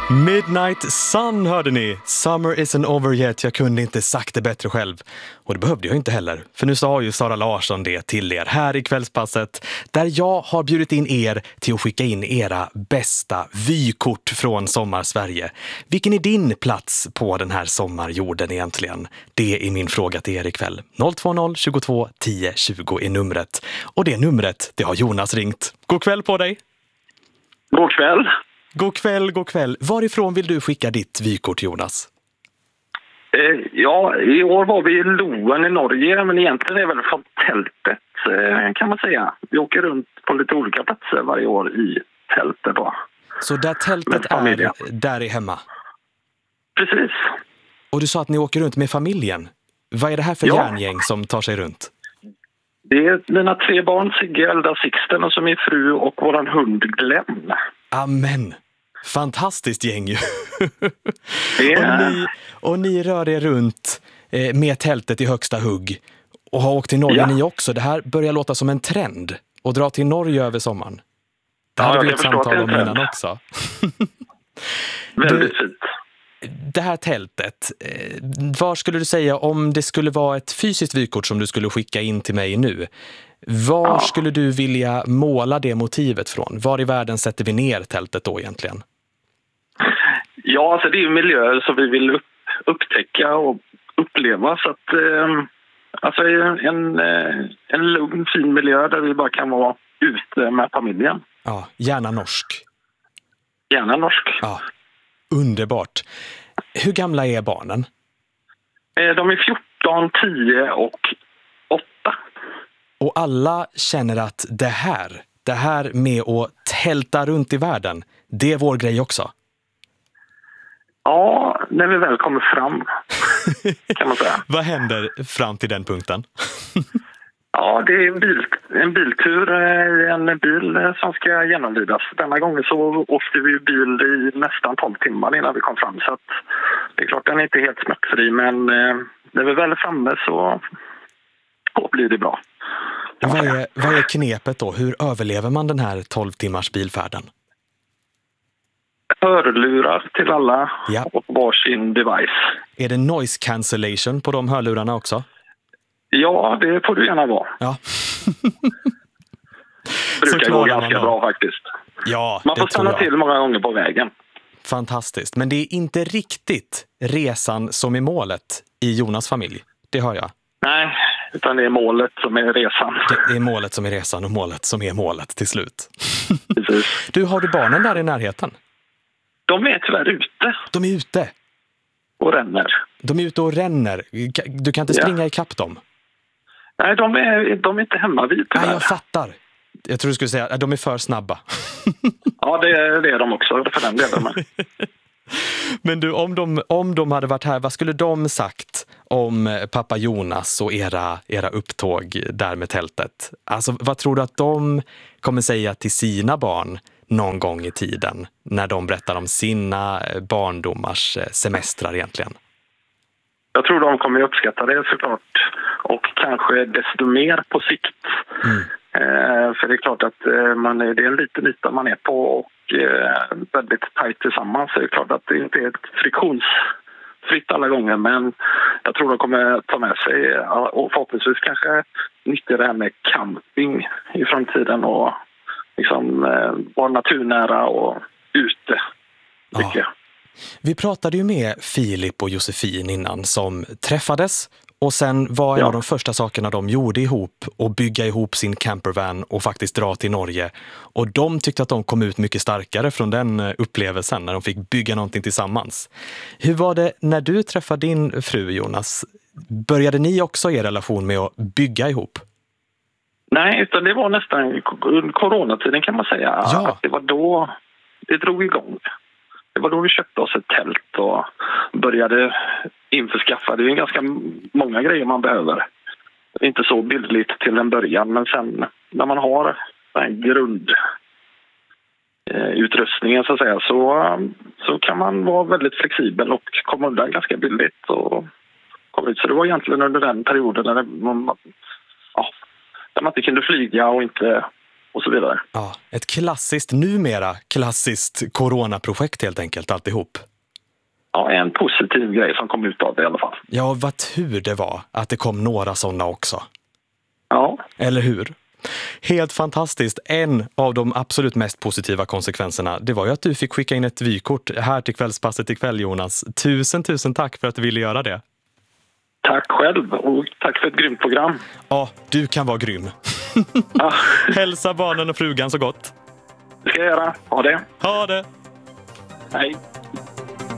Midnight Sun hörde ni. Summer isn't over yet. Jag kunde inte sagt det bättre själv. Och det behövde jag inte heller. För nu sa ju Sara Larsson det till er här i Kvällspasset. Där jag har bjudit in er till att skicka in era bästa vykort från Sommarsverige. Vilken är din plats på den här sommarjorden egentligen? Det är min fråga till er ikväll. 020 22 10 20 är numret. Och det numret, det har Jonas ringt. God kväll på dig. God kväll. God kväll, god kväll. Varifrån vill du skicka ditt vykort, Jonas? Ja, i år var vi i Loen i Norge, men egentligen är det väl från tältet kan man säga. Vi åker runt på lite olika platser varje år i tältet då. Så där tältet är, där är hemma? Precis. Och du sa att ni åker runt med familjen. Vad är det här för järngäng som tar sig runt? Det är mina 3 barn, Sigge, Elda, Sixten och så min fru och våran hund Glenn. Amen. Fantastiskt gäng ju. Yeah. Och ni rör er runt med tältet i högsta hugg och har åkt till Norge ni också. Det här börjar låta som en trend att dra till Norge över sommaren. Det hade vi ett samtal om innan också. Väldigt fint. Det här tältet, var skulle du säga om det skulle vara ett fysiskt vykort som du skulle skicka in till mig nu? Var skulle du vilja måla det motivet från? Var i världen sätter vi ner tältet då egentligen? Ja, alltså det är ju miljöer som vi vill upptäcka och uppleva. Så att, alltså en lugn, fin miljö där vi bara kan vara ute med familjen. Ja, gärna norsk. Gärna norsk. Ja, underbart. Hur gamla är barnen? De är 14, 10 och 8. Och alla känner att det här med att tälta runt i världen, det är vår grej också. Ja, när vi väl kommer fram kan man säga. Vad händer fram till den punkten? Ja, det är en biltur i en bil som ska genomlidas. Denna gången så åkte vi bil i nästan 12 timmar innan vi kom fram. Så att det är klart den är inte helt smärtfri, men när vi väl är framme så blir det bra. Vad är knepet då? Hur överlever man den här 12 timmars bilfärden? Hörlurar till alla och varsin device. Är det noise cancellation på de hörlurarna också? Ja, det får du gärna vara. Ja. Brukar gå ganska bra faktiskt. Ja, man får stanna till många gånger på vägen. Fantastiskt. Men det är inte riktigt resan som är målet i Jonas familj. Det hör jag. Nej, utan det är målet som är resan. Det är målet som är resan och målet som är målet till slut. Precis. Du, har du barnen där i närheten? De är tyvärr ute. De är ute? Och ränner. De är ute och ränner. Du kan inte springa ikapp dem? Nej, de är inte hemma vid. Nej, jag fattar. Jag tror du skulle säga att de är för snabba. Ja, det är de också för den delen. Men du, om de hade varit här, vad skulle de sagt om pappa Jonas och era upptåg där med tältet? Alltså, vad tror du att de kommer säga till sina barn någon gång i tiden när de berättar om sina barndomars semestrar egentligen? Jag tror de kommer uppskatta det såklart. Och kanske desto mer på sikt. För det är klart att det är en liten yta man är på och väldigt tajt tillsammans. Så det är klart att det inte är ett friktionsfritt alla gånger. Men jag tror de kommer ta med sig och förhoppningsvis kanske nyttja det här med camping i framtiden. Och liksom vara naturnära och ute mycket. Ja. Vi pratade ju med Filip och Josefin innan som träffades och sen var en av de första sakerna de gjorde ihop att bygga ihop sin campervan och faktiskt dra till Norge. Och de tyckte att de kom ut mycket starkare från den upplevelsen när de fick bygga någonting tillsammans. Hur var det när du träffade din fru, Jonas? Började ni också er relation med att bygga ihop? Nej, utan det var nästan coronatiden kan man säga. Ja. Det var då det drog igång. Det var då vi köpte oss ett tält och började införskaffa. Det är ganska många grejer man behöver. Det är inte så billigt till en början, men sen när man har den grundutrustningen så att säga så kan man vara väldigt flexibel och komma undan ganska billigt. Och komma ut. Så det var egentligen under den perioden där man inte kunde flyga och och så vidare. Ja, ett numera klassiskt coronaprojekt helt enkelt, alltihop. Ja, en positiv grej som kom ut av det i alla fall. Ja, vad tur det var att det kom några sådana också. Ja. Eller hur? Helt fantastiskt. En av de absolut mest positiva konsekvenserna, det var ju att du fick skicka in ett vykort här till kvällspasset ikväll, Jonas. Tusen tack för att du ville göra det. Tack själv och tack för ett grymt program. Ja, du kan vara grym. Ja. Hälsa barnen och frugan så gott. Det ska jag göra. Ha det. Ha det. Hej.